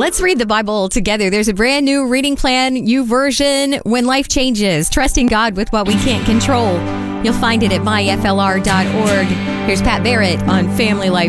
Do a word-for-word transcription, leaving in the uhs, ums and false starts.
Let's read the Bible together. There's a brand new reading plan, U version, When Life Changes, Trusting God with What We Can't Control. You'll find it at my f l r dot org. Here's Pat Barrett on Family Life